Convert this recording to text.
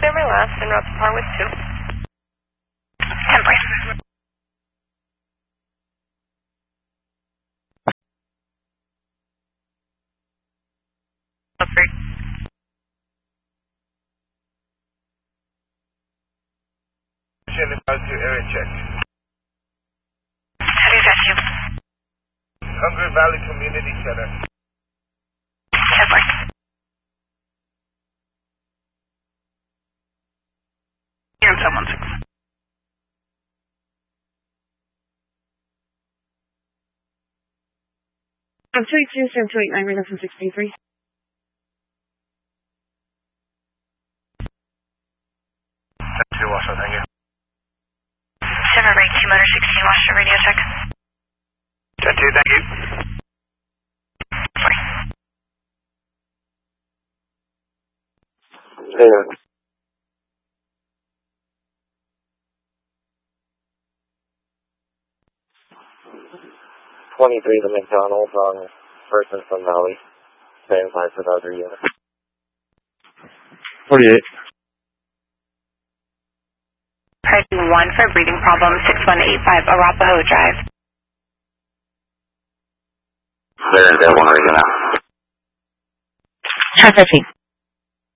clear my last and route to par with 2. 10 please. About to area check. How do you got you? Hungry Valley Community Center. 10 please. You're in 716. I'm 22729, radar from 63. 2 also, thank you. 7 rate 2 motor 16, watch the radio check. 10-2, thank you. Sorry. Yeah. 23 to McDonald's on First and Sun Valley. Stand by for the other unit. 48. Priority 1 for breathing problem, 6185 Arapahoe Drive. There, 1 right now. Traffic.